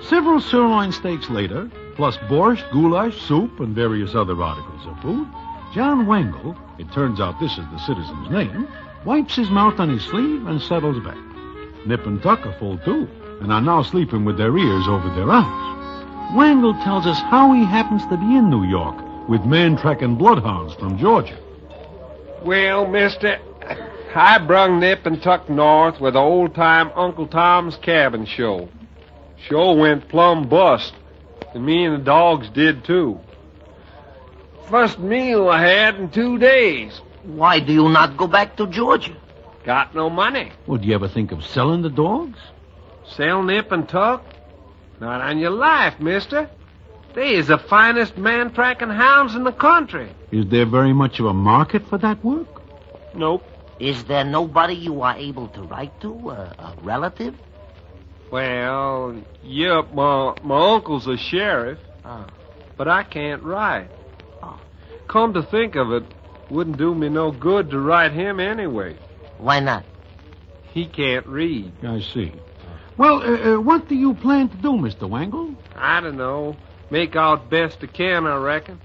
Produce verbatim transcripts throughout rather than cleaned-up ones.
Several sirloin steaks later, plus borscht, goulash, soup, and various other articles of food, John Wangle, it turns out this is the citizen's name, wipes his mouth on his sleeve and settles back. Nip and Tuck are full, too, and are now sleeping with their ears over their eyes. Wangle tells us how he happens to be in New York with man-tracking bloodhounds from Georgia. Well, mister, I brung Nip and Tuck north with the old-time Uncle Tom's Cabin show. Show went plumb bust, and me and the dogs did, too. First meal I had in two days. Why do you not go back to Georgia? Got no money. Would you ever think of selling the dogs? Sell Nip and Tuck? Not on your life, mister. They is the finest man-tracking hounds in the country. Is there very much of a market for that work? Nope. Is there nobody you are able to write to, a, a relative? Well, yep, my, my uncle's a sheriff, Oh. but I can't write. Oh. Come to think of it, wouldn't do me no good to write him anyway. Why not? He can't read. I see. Well, uh, uh, what do you plan to do, Mister Wangle? I don't know. Make out best I can, I reckon.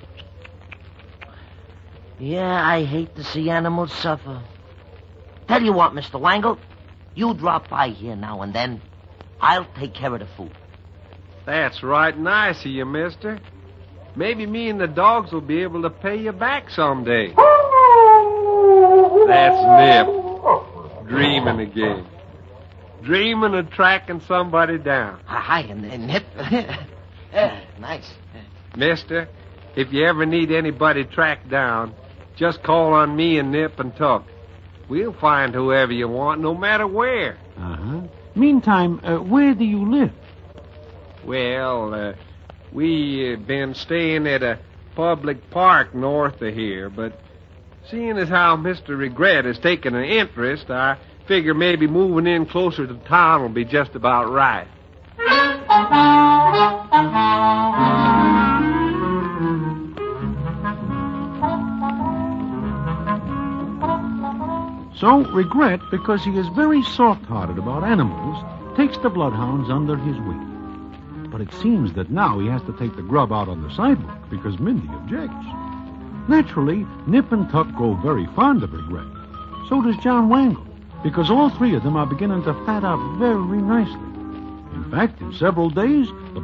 Yeah, I hate to see animals suffer. Tell you what, Mister Wangle, you drop by here now and then. I'll take care of the food. That's right nice of you, mister. Maybe me and the dogs will be able to pay you back someday. That's Nip. Dreaming again. Dreaming of tracking somebody down. Hi, and, and Nip. Yeah, nice. Mister, if you ever need anybody tracked down, just call on me and Nip and Tuck. We'll find whoever you want, no matter where. Uh-huh. Meantime, uh, where do you live? Well, uh, we uh, been staying at a public park north of here, but seeing as how Mister Regret has taken an interest, I figure maybe moving in closer to town will be just about right. So, Regret, because he is very soft-hearted about animals, takes the bloodhounds under his wing. But it seems that now he has to take the grub out on the sidewalk because Mindy objects. Naturally, Nip and Tuck grow very fond of Regret. So does John Wangle, because all three of them are beginning to fat out very nicely. In fact, in several days, the